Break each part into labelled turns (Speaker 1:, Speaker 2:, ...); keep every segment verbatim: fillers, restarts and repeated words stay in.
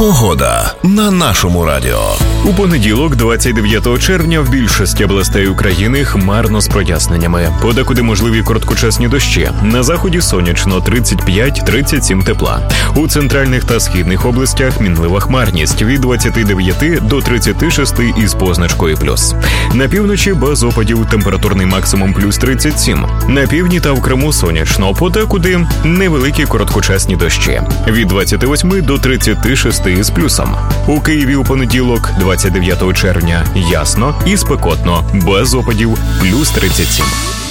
Speaker 1: Погода на нашому радіо.
Speaker 2: У понеділок, двадцять дев'ятого червня, в більшості областей України хмарно з проясненнями. Подекуди можливі короткочасні дощі. На заході сонячно, тридцять п'ять - тридцять сім тепла. У центральних та східних областях мінлива хмарність від двадцять дев'ять до тридцять шість із позначкою плюс. На півночі без опадів, температурний максимум плюс тридцять сім. На півдні та в Криму сонячно, подекуди невеликі короткочасні дощі. Від двадцять вісім до тридцять шість із плюсом. У Києві у понеділок, двадцять дев'ятого червня, ясно і спекотно, без опадів, плюс тридцять сім.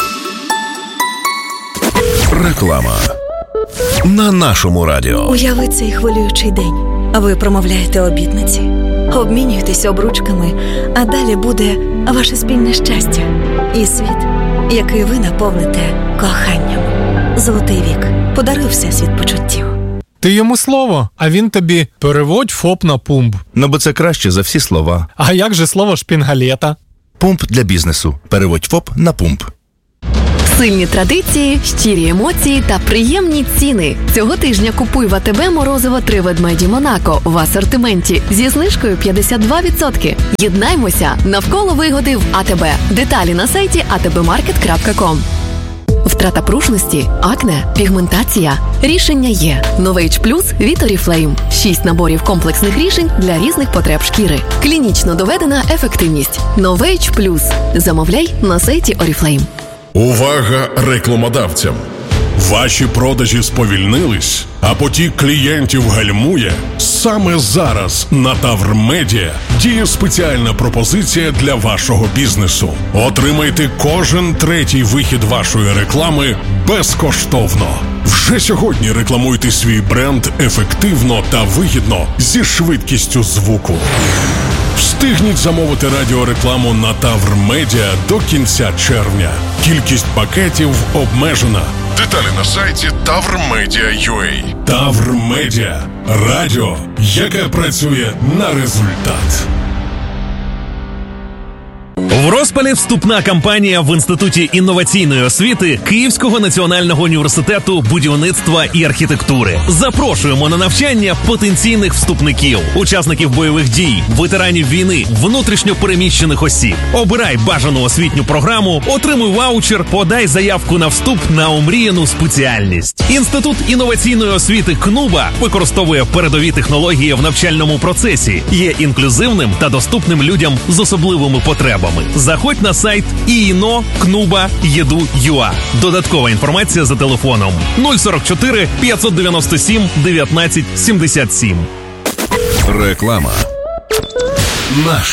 Speaker 1: Реклама на нашому радіо.
Speaker 3: Уяви цей хвилюючий день. А ви промовляєте обітниці, обмінюєтесь обручками, а далі буде ваше спільне щастя і світ, який ви наповните коханням. Золотий вік. Подаруй всесвіт почуттів.
Speaker 4: Ти йому слово, а він тобі переводь ФОП на пумп.
Speaker 5: Ну, бо це краще за всі слова.
Speaker 4: А як же слово шпінгалета?
Speaker 5: Пумп для бізнесу. Переводь ФОП на пумп.
Speaker 6: Сильні традиції, щирі емоції та приємні ціни. Цього тижня купуй в АТБ морозиво три ведмеді Монако в асортименті зі знижкою п'ятдесят два відсотки. Єднаймося навколо вигоди в АТБ. Деталі на сайті а те бе маркет крапка ком. Втрата пружності, акне, пігментація. Рішення є. Новейдж Плюс від Oriflame. Шість наборів комплексних рішень для різних потреб шкіри. Клінічно доведена ефективність. Новейдж Плюс. Замовляй на сайті Oriflame.
Speaker 7: Увага рекламодавцям! Ваші продажі сповільнились, а потік клієнтів гальмує? Саме зараз на Тавр Медіа діє спеціальна пропозиція для вашого бізнесу. Отримайте кожен третій вихід вашої реклами безкоштовно. Вже сьогодні рекламуйте свій бренд ефективно та вигідно зі швидкістю звуку. Встигніть замовити радіорекламу на Тавр Медіа до кінця червня. Кількість пакетів обмежена. Деталі на сайті тавр медіа крапка ю а. Тавр Медіа. Радіо, яке працює на результат.
Speaker 8: В розпалі вступна кампанія в Інституті інноваційної освіти Київського національного університету будівництва і архітектури. Запрошуємо на навчання потенційних вступників, учасників бойових дій, ветеранів війни, внутрішньо переміщених осіб. Обирай бажану освітню програму, отримуй ваучер, подай заявку на вступ на омріяну спеціальність. Інститут інноваційної освіти КНУБА використовує передові технології в навчальному процесі, є інклюзивним та доступним людям з особливими потребами. Заходь на сайт і ен о кнуба точка і ді ю точка ю а. Додаткова інформація за телефоном нуль сорок чотири п'ятсот дев'яносто сім дев'ятнадцять сімдесят сім.
Speaker 1: Реклама. Наш